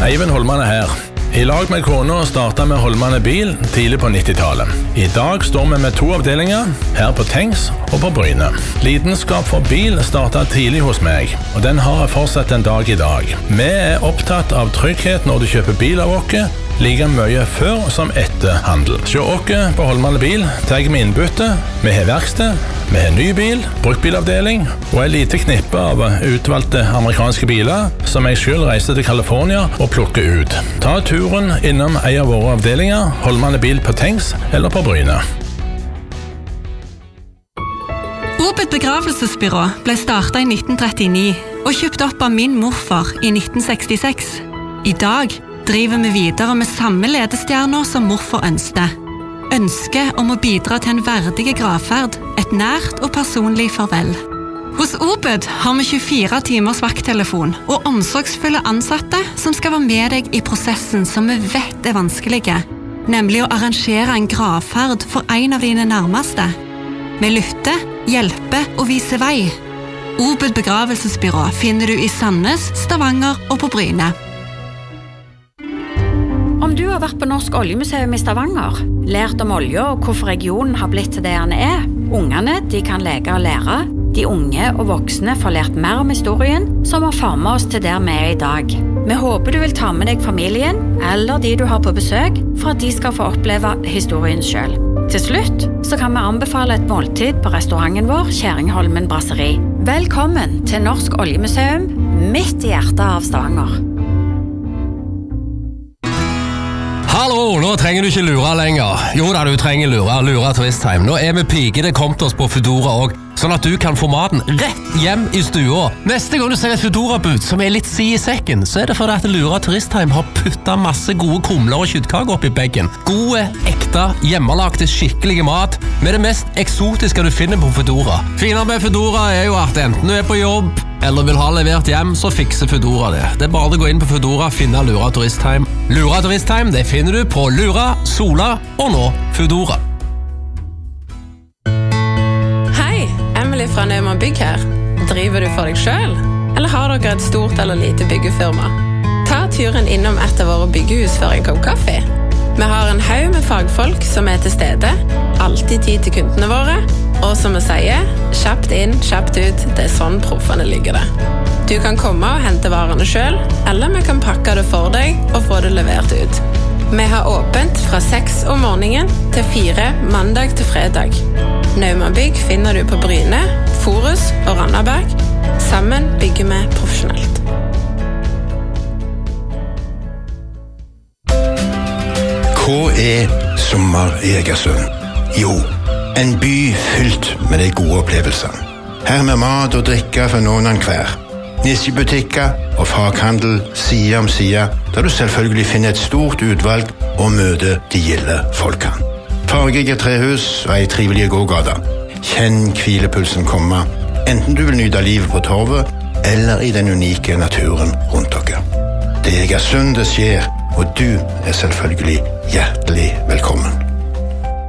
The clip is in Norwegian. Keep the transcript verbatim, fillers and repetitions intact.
Eivind Holmane her. I lag med kona startet vi Holmane Bil tidlig på nittitallet. I dag står vi med to avdelinger, her på Tengs og på Bryne. Lidenskap for bil startet tidlig hos meg, og den har jeg fortsatt en dag i dag. Vi er opptatt av trygghet når du kjøper bil av oss, like mye før som etter handel. Se oss på Holmane Bil, tar vi innbytte, vi har verksted, vi har ny bil, bruktbilavdeling og en lite knippe av utvalgte amerikanske biler som jeg selv reiser til California og plukker ut. Ta turen innom en av våre avdelinger, Holmane Bil på Tengs eller på Bryne. Obed begravelsesbyrå ble startet i nitten trettini og kjøpt opp av min morfar i nitten sekstiseks. I dag driver vi videre med samme ledestjerner som morfar ønsket. Ønsket om å bidra til en verdig gravferd, et nært og personlig farvel. Hos Obed har vi tjuefire timers vakttelefon og omsorgsfulle ansatte som skal være med deg i prosessen som vi vet er vanskelige, nemlig å arrangere en gravferd for en av dine nærmeste. Vi lytter, hjelper og viser vei. Obed begravelsesbyrå finner du i Sandnes, Stavanger og på Bryne. Om du har vært på Norsk Oljemuseum i Stavanger, lært om olje og hvorfor regionen har blitt til det den er, ungene de kan leke og lære, de unge og voksne får lært mer om historien som har formet oss til der vi er i dag. Vi håper du vil ta med deg familien eller de du har på besøk for at de skal få oppleve historien selv. Til slutt så kan vi anbefale et måltid på restauranten vår, Kjæringholmen Brasseri. Velkommen til Norsk Oljemuseum, midt i hjertet av Stavanger. Hallo, nå trenger du ikke lure lenger. Jo da, du trenger lure, lure Turistheim. Nå er vi pigene kommet oss på Foodora også, sånn at du kan få maten rett hjem i stua. Neste gang du ser et Foodora-bud som er litt si i sekken, så er det fordi at Lura Turistheim har puttet masse gode kumler og kjøttkaker opp i beggen. Gode, ekte, hjemmelagte, skikkelige mat med det mest eksotiske du finner på Foodora. Finere med Foodora er jo at enten du er på jobb eller vil ha levert hjem, så fikser Foodora det. Det er bare å gå inn på Foodora og finne Lura Turistheim. Lura Turistheim, det finner du på Lura, Sola og nå Foodora. Hei, Emily fra Neumann Bygg her. Driver du for deg selv? Eller har dere et stort eller lite byggefirma? Ta turen innom et av våre byggehus for en kopp kaffe. Vi har en haug med fagfolk som er til stede, alltid tid til kundene våre, og som vi sier, kjapt inn, kjapt ut, det er sånn proffene ligger det. Du kan komme og hente varene selv, eller vi kan pakke det for deg og få det levert ut. Vi har åpent fra seks om morgenen til fire mandag til fredag. Neumann Bygg finner du på Bryne, Forus og Randaberg. Sammen bygger vi profesjonelt. Hva er sommer i Egersund? Jo, en by fylt med de gode opplevelsene. Her med mat og drikke for noen av hver. Nisjebutikker og faghandel side om side, der du selvfølgelig finner et stort utvalg og møter de gilde folkene. Fargige trehus og ei trivelig gågata. Kjenn hvilepulsen komme, enten du vil nyte livet på torvet eller i den unike naturen rundt dere. Det er Egersund det skjer, og du er selvfølgelig hjertelig velkommen.